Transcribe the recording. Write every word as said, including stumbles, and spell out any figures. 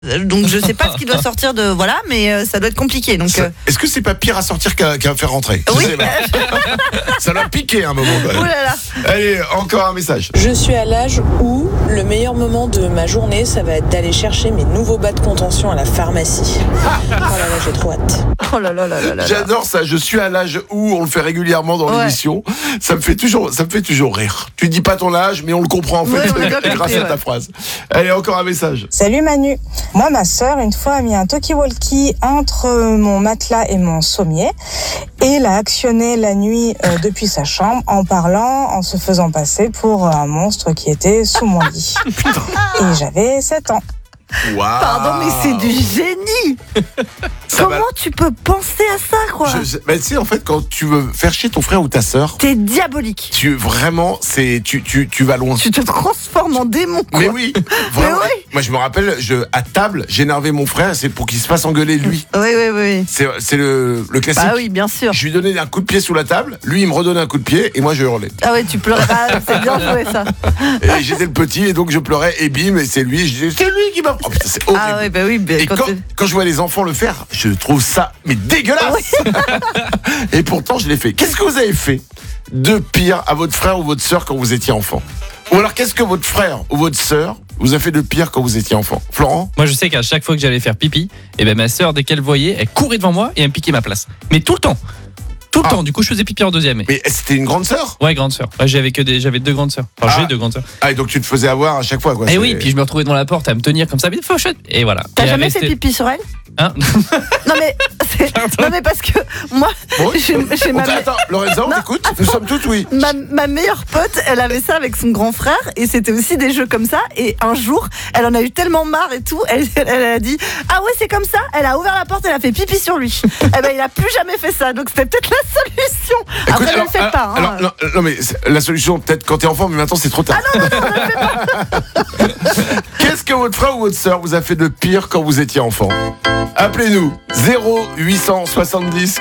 Donc je sais pas ce qui doit sortir de voilà, mais euh, ça doit être compliqué. Donc Ça- euh, Est-ce que c'est pas pire à sortir qu'à, qu'à faire rentrer? Je oui. sais pas. Ça l'a piqué un moment quand Oh même. là là. Allez, encore un message. Je suis à l'âge où le meilleur moment de ma journée, ça va être d'aller chercher mes nouveaux bas de contention à la pharmacie. Oh là là, j'ai trop hâte. Oh là là là là là. J'adore ça. Je suis à l'âge où on le fait régulièrement dans Ouais. l'émission. Ça me fait toujours, ça me fait toujours rire. Tu dis pas ton âge, mais on le comprend en fait Ouais, on a bien grâce compris, à ta ouais. phrase. Allez, encore un message. Salut Manu. Moi, ma sœur, une fois, a mis un talkie-walkie entre mon matelas et mon sommier et l'a actionné la nuit euh, depuis sa chambre en parlant, en se faisant passer pour un monstre qui était sous mon lit. Et j'avais sept ans. Waouh. Pardon, mais c'est du génie. Ça Comment va- tu peux penser à ça, quoi? Je- je- bah, tu sais, en fait, quand tu veux faire chier ton frère ou ta sœur, T'es diabolique. tu vraiment, c'est, tu, tu, tu vas loin. Tu te transformes en démon, quoi. Mais oui, vraiment. Mais oui. Moi, je me rappelle, je, à table, j'énervais mon frère, c'est pour qu'il se fasse engueuler lui. Oui, oui, oui. C'est, c'est le, le classique. Bah oui, bien sûr. Je lui donnais un coup de pied sous la table, lui il me redonnait un coup de pied et moi je hurlais. Ah ouais, tu pleurais. Ah, c'est bien joué, ça. Et j'étais le petit et donc je pleurais et bim, et c'est lui, je disais, c'est lui qui m'a. Oh putain, c'est horrible. Ah ouais, bah oui. Bah, Et quand quand, t'es- quand je vois les enfants le faire, je trouve ça mais dégueulasse. Et pourtant je l'ai fait. Qu'est-ce que vous avez fait de pire à votre frère ou votre sœur quand vous étiez enfant? Ou alors qu'est-ce que votre frère ou votre sœur vous a fait de pire quand vous étiez enfant? Florent? Moi, je sais qu'à chaque fois que j'allais faire pipi, et ben ma sœur, dès qu'elle voyait, elle courait devant moi et elle me piquait ma place. Mais tout le temps. Tout le Ah. temps. Du coup, je faisais pipi en deuxième. Mais c'était une grande sœur? Ouais, grande sœur. Ouais, j'avais que des, j'avais deux grandes sœurs. Enfin, Ah. j'ai deux grandes sœurs. Ah, et donc tu te faisais avoir à chaque fois quoi. Et c'est- oui, puis je me retrouvais devant la porte à me tenir comme ça, mais fauchette. Et voilà. T'as Et jamais elle fait restait- pipi sur elle? Hein Non mais, c'est- non mais parce que moi, Bon, j'ai j'ai on ma, t'a- attends, Lorenza, on Non, t'écoute. Nous sommes tous oui. ma, ma meilleure pote, elle avait ça avec son grand frère et c'était aussi des jeux comme ça. Et un jour, elle en a eu tellement marre et tout, elle, elle, elle a dit ah ouais c'est comme ça. Elle a ouvert la porte, elle a fait pipi sur lui. Eh ben il a plus jamais fait ça, donc c'était peut-être la solution. Après Écoute, ne alors, le faites pas. Hein. alors, non, non, mais c'est- la solution peut-être quand t'es enfant, mais maintenant c'est trop tard. Qu'est-ce que votre frère ou votre sœur vous a fait de pire quand vous étiez enfant? Appelez-nous zéro huit cent soixante-dix